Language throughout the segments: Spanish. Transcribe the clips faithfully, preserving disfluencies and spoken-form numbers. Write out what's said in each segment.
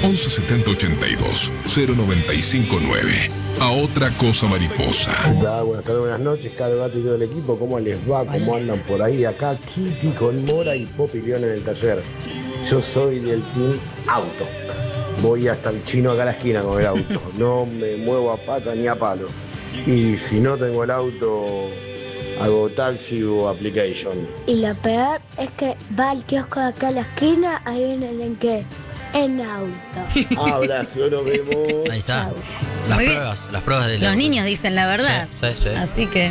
once setenta ochenta y dos cero noventa y cinco nueve. A otra cosa mariposa. Da, buenas tardes, buenas noches, Caro Gato y todo el equipo. ¿Cómo les va? ¿Cómo andan por ahí? Acá Kitty con Mora y Popi León en el taller. Yo soy del team auto. Voy hasta el chino acá a la esquina con el auto. No me muevo a pata ni a palos. Y si no tengo el auto, hago taxi o application. Y lo peor es que va al kiosco de acá a la esquina, ahí vienen en qué, en auto. Abrazo, nos vemos. Ahí está. Las Muy bien. pruebas, las pruebas de Los niños dicen la verdad. Sí, sí, sí. Así que.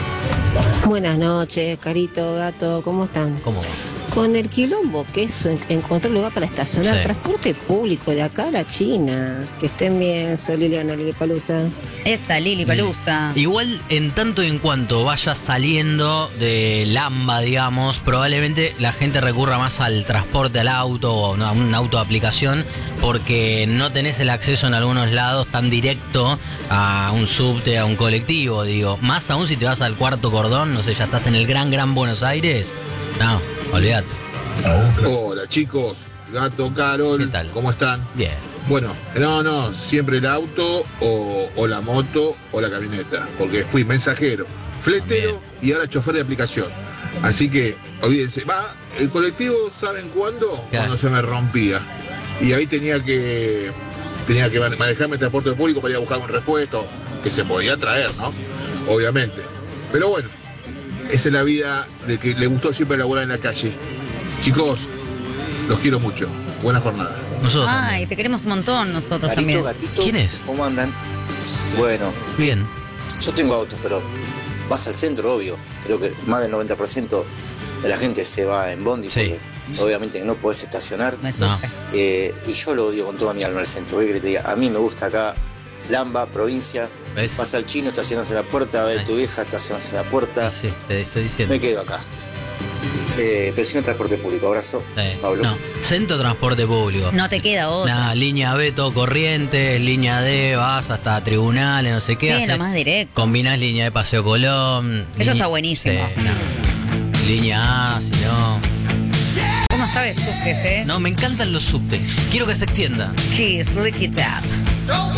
Buenas noches, Carito, Gato, ¿cómo están? ¿Cómo va? Con el quilombo que es en- encontrar lugar para estacionar, Sí. transporte público de acá a la China. Que estén bien, soy Liliana Lilipalusa. Esa Lili Palusa. Igual, en tanto y en cuanto vaya saliendo de Lamba, digamos, probablemente la gente recurra más al transporte, al auto o a un auto de aplicación, porque no tenés el acceso en algunos lados tan directo a un subte, a un colectivo, digo. Más aún si te vas al cuarto cordón, no sé, ya estás en el gran, gran Buenos Aires. No, olvídate. Hola chicos, Gato, Carol, ¿Qué tal? ¿cómo están? Bien. Bueno, no, no, siempre el auto o, o la moto o la camioneta, porque fui mensajero, fletero y ahora chofer de aplicación. Así que, olvídense, va, el colectivo, ¿saben cuándo? ¿Qué? Cuando se me rompía. Y ahí tenía que tenía que mane- manejarme el transporte público para ir a buscar un repuesto, que se podía traer, ¿no? Obviamente. Pero bueno, esa es la vida de que le gustó siempre laburar en la calle. Chicos, los quiero mucho. Buena jornada. Nosotros Ay, también. te queremos un montón nosotros Carito, también. gatito, ¿Quién es? ¿Cómo andan? Bueno, Bien. yo tengo auto, pero vas al centro, obvio. Creo que más del noventa por ciento de la gente se va en bondi, Sí. porque obviamente no podés estacionar. Me No. surge. Eh, y yo lo odio con toda mi alma al centro. ¿Qué querés que te diga? A mí me gusta acá, Lamba, provincia. ¿Ves? Vas al chino, estacionas en la puerta, ves a tu vieja, estacionas en la puerta. Sí, te estoy diciendo. Me quedo acá. Eh, pero si no transporte público. Abrazo, Sí. Pablo. No, centro transporte público. No te queda otra. Nah, línea B, todo Corrientes, línea D, vas hasta tribunales, no sé qué. Sí, haces. lo más directo. Combinás línea de Paseo Colón. Eso línea- está buenísimo. Sí, no. Línea A, si no. ¿Cómo sabes subtes, eh? No, me encantan los subtes. Quiero que se extienda. Kiss, lick it up.